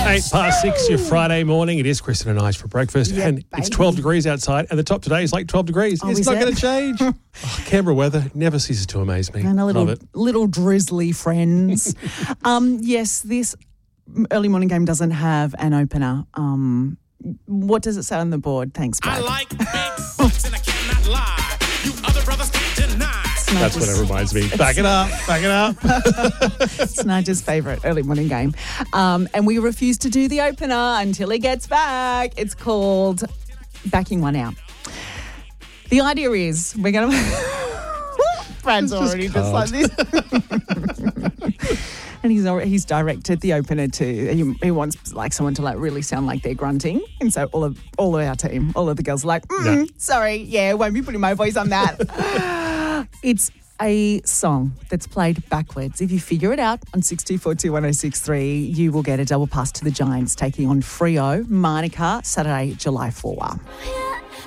8:06, your Friday morning. It is Kristen and Ice for breakfast. Yeah, and it's 12 degrees outside, and the top today is like 12 degrees. Oh, it's is not it? going to change. Canberra weather never ceases to amaze me. And a Love it. little drizzly friends. Yes, this early morning game doesn't have an opener. What does it say on the board? Thanks, Brad. I like big butts and I cannot lie. You other brothers can't deny. That's what it reminds me. Back it up. It's Nigel favourite early morning game. And we refuse to do the opener until he gets back. It's called Backing One Out. The idea is we're going to... Brad's already just like this. And he's directed the opener to, he wants like someone to like really sound like they're grunting. And so all of our team, all of the girls are like, sorry, won't be putting my voice on that. It's a song that's played backwards. If you figure it out on 6242106.3, you will get a double pass to the Giants taking on Freo, Monica, Saturday, July 4.